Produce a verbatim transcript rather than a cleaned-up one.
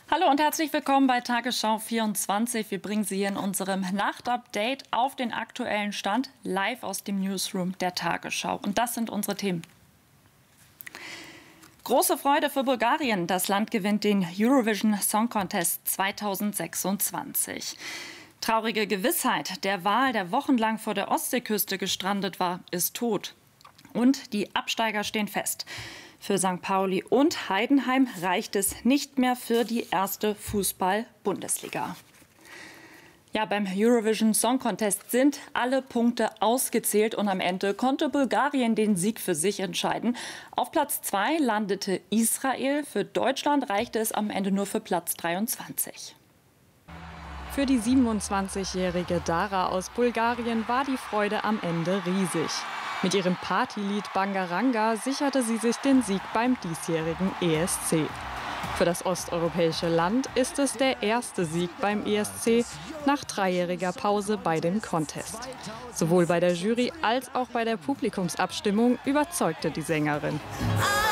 Hallo und herzlich willkommen bei Tagesschau vierundzwanzig. Wir bringen Sie hier in unserem Nachtupdate auf den aktuellen Stand live aus dem Newsroom der Tagesschau. Und das sind unsere Themen. Große Freude für Bulgarien. Das Land gewinnt den Eurovision Song Contest zweitausendsechsundzwanzig. Traurige Gewissheit. Der Wal, der wochenlang vor der Ostseeküste gestrandet war, ist tot. Und die Absteiger stehen fest. Für Sankt Pauli und Heidenheim reicht es nicht mehr für die erste Fußball-Bundesliga. Ja, beim Eurovision Song Contest sind alle Punkte ausgezählt und am Ende konnte Bulgarien den Sieg für sich entscheiden. Auf Platz zwei landete Israel. Für Deutschland reichte es am Ende nur für Platz dreiundzwanzig. Für die siebenundzwanzigjährige Dara aus Bulgarien war die Freude am Ende riesig. Mit ihrem Partylied Bangaranga sicherte sie sich den Sieg beim diesjährigen E S C. Für das osteuropäische Land ist es der erste Sieg beim E S C nach dreijähriger Pause bei dem Contest. Sowohl bei der Jury als auch bei der Publikumsabstimmung überzeugte die Sängerin.